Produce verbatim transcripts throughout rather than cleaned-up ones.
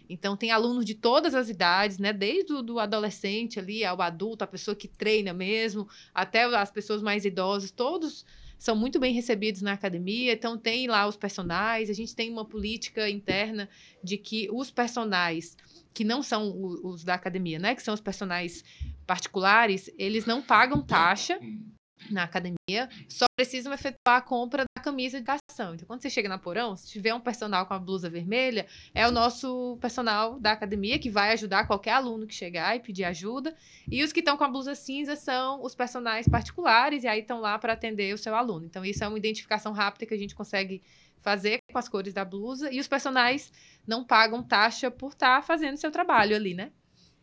Então, tem alunos de todas as idades, né? Desde o do adolescente ali ao adulto, a pessoa que treina mesmo, até as pessoas mais idosas, todos são muito bem recebidos na academia. Então, tem lá os personagens. A gente tem uma política interna de que os personagens que não são os da academia, né? Que são os personagens particulares, eles não pagam taxa na academia, só precisam efetuar a compra da camisa de ação. Então, quando você chega na Porão, se tiver um personal com a blusa vermelha, é o nosso personal da academia que vai ajudar qualquer aluno que chegar e pedir ajuda. E os que estão com a blusa cinza são os personagens particulares, e aí estão lá para atender o seu aluno. Então, isso é uma identificação rápida que a gente consegue fazer com as cores da blusa, e os personagens não pagam taxa por estar fazendo seu trabalho ali, né?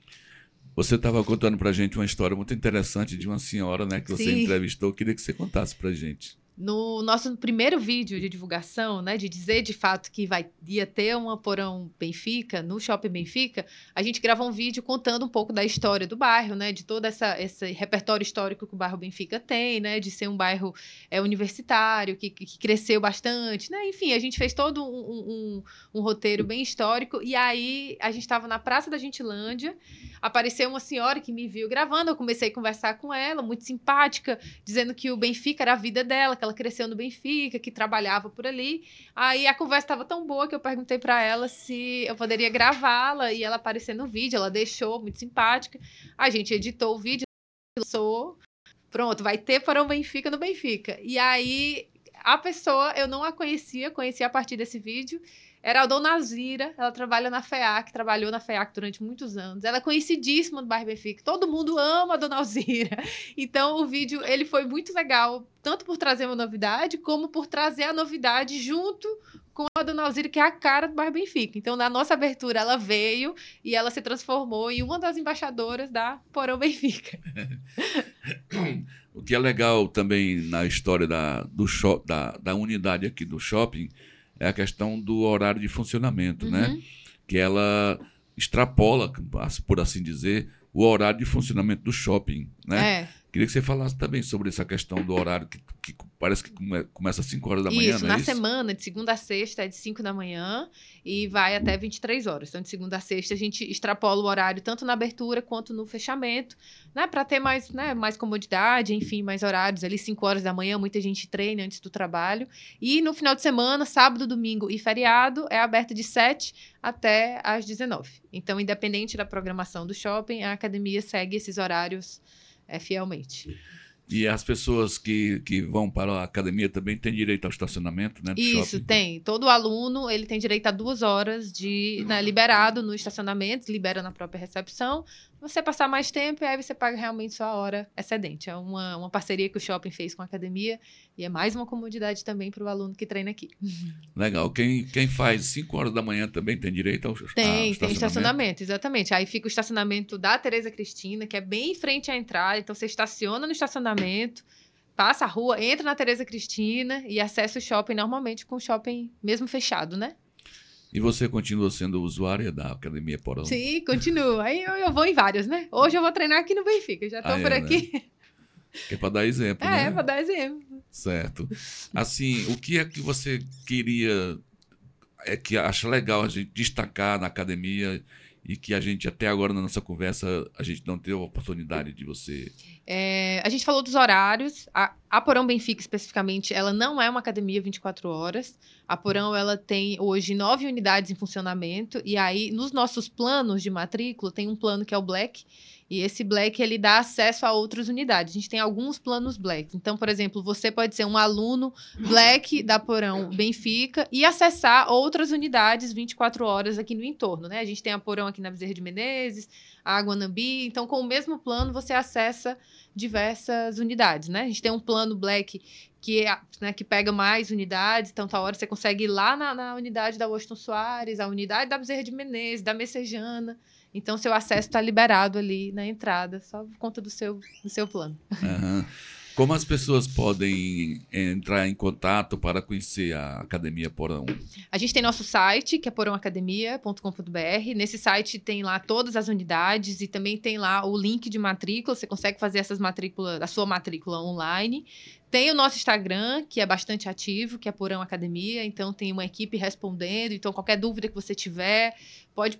Você estava contando para a gente uma história muito interessante de uma senhora, né, que você Sim. entrevistou. Queria que você contasse para a gente. No nosso primeiro vídeo de divulgação, né, de dizer de fato que vai, ia ter uma Porão Benfica, no Shopping Benfica, a gente gravou um vídeo contando um pouco da história do bairro, né, de todo essa, esse repertório histórico que o bairro Benfica tem, né, de ser um bairro é, universitário, que, que cresceu bastante, né, enfim, a gente fez todo um, um, um roteiro bem histórico, e aí a gente estava na Praça da Gentilândia, apareceu uma senhora que me viu gravando, eu comecei a conversar com ela, muito simpática, dizendo que o Benfica era a vida dela, que ela cresceu no Benfica, que trabalhava por ali. Aí a conversa estava tão boa que eu perguntei para ela se eu poderia gravá-la e ela aparecer no vídeo. Ela deixou, muito simpática. A gente editou o vídeo, lançou. Pronto, vai ter Porão Benfica no Benfica. E aí a pessoa, eu não a conhecia, conheci a partir desse vídeo. Era a Dona Alzira, ela trabalha na FEAC, trabalhou na FEAC durante muitos anos. Ela é conhecidíssima do bairro Benfica, todo mundo ama a Dona Alzira. Então o vídeo ele foi muito legal, tanto por trazer uma novidade, como por trazer a novidade junto com a Dona Alzira, que é a cara do bairro Benfica. Então na nossa abertura ela veio e ela se transformou em uma das embaixadoras da Porão Benfica. O que é legal também na história da, do shop, da, da unidade aqui do shopping é a questão do horário de funcionamento, Uhum. né? Que ela extrapola, por assim dizer, o horário de funcionamento do shopping, né? É. Queria que você falasse também sobre essa questão do horário que, que parece que come, começa às cinco horas da manhã, Isso, não é na isso? semana, de segunda a sexta, é de cinco da manhã e vai até vinte e três horas. Então, de segunda a sexta, a gente extrapola o horário tanto na abertura quanto no fechamento, né? Para ter mais, né, mais comodidade, enfim, mais horários. Ali, cinco horas da manhã, muita gente treina antes do trabalho. E no final de semana, sábado, domingo e feriado, é aberto de sete até às dezenove. Então, independente da programação do shopping, a academia segue esses horários é, fielmente. E as pessoas que, que vão para a academia também têm direito ao estacionamento, né, do Isso, shopping? tem. Todo aluno ele tem direito a duas horas de né, liberado no estacionamento, libera na própria recepção. Você passar mais tempo, e aí você paga realmente sua hora excedente. É uma, uma parceria que o shopping fez com a academia e é mais uma comodidade também para o aluno que treina aqui. Legal. Quem, quem faz cinco horas da manhã também tem direito ao, ao Tem, estacionamento? tem estacionamento, exatamente. Aí fica o estacionamento da Tereza Cristina, que é bem em frente à entrada. Então você estaciona no estacionamento, passa a rua, entra na Tereza Cristina e acessa o shopping normalmente com o shopping mesmo fechado, né? E você continua sendo usuária da Academia Porão? Sim, continua. Aí eu, eu vou em vários, né? Hoje eu vou treinar aqui no Benfica, já tô Ah, por é, aqui. né? Que é para dar exemplo, É, né? pra dar exemplo. Certo. Assim, o que é que você queria, é que acha legal a gente destacar na academia e que a gente até agora na nossa conversa a gente não teve a oportunidade de você... É, a gente falou dos horários. A, a Porão Benfica, especificamente, ela não é uma academia vinte e quatro horas. A Porão, ela tem hoje nove unidades em funcionamento. E aí, nos nossos planos de matrícula, tem um plano que é o Black. E esse Black, ele dá acesso a outras unidades. A gente tem alguns planos Black. Então, por exemplo, você pode ser um aluno Black da Porão Benfica e acessar outras unidades vinte e quatro horas aqui no entorno, né? A gente tem a Porão aqui na Bezerra de Menezes, a Guanambi. Então, com o mesmo plano, você acessa diversas unidades, né? A gente tem um plano Black que, é, né, que pega mais unidades, então, tal hora você consegue ir lá na, na unidade da Washington Soares, a unidade da Bezerra de Menezes, da Messejana. Então, seu acesso está liberado ali na entrada, só por conta do seu, do seu plano. Uhum. Como as pessoas podem entrar em contato para conhecer a Academia Porão? A gente tem nosso site, que é porão academia ponto com ponto b r. Nesse site tem lá todas as unidades e também tem lá o link de matrícula. Você consegue fazer essas matrículas, a sua matrícula online. Tem o nosso Instagram, que é bastante ativo, que é Porão Academia. Então, tem uma equipe respondendo. Então, qualquer dúvida que você tiver, pode